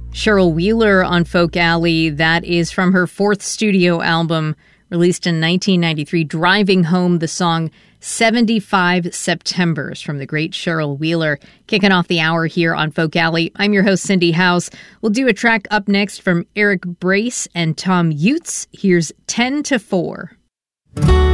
Cheryl Wheeler on Folk Alley. That is from her fourth studio album, released in 1993, driving home the song 75 Septembers from the great Cheryl Wheeler. Kicking off the hour here on Folk Alley. I'm your host, Cindy House. We'll do a track up next from Eric Brace and Tom Utes. Here's 10 to 4.